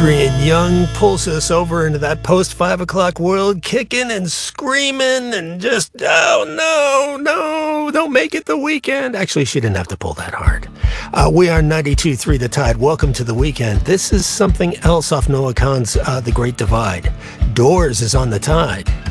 Adrian Young pulls us over into that post 5 o'clock world, kicking and screaming and just, oh no, don't make it the weekend. Actually, she didn't have to pull that hard. We are 92.3 The Tide. Welcome to the weekend. This is something else off Noah Kahan's The Great Divide. Doors is on the Tide.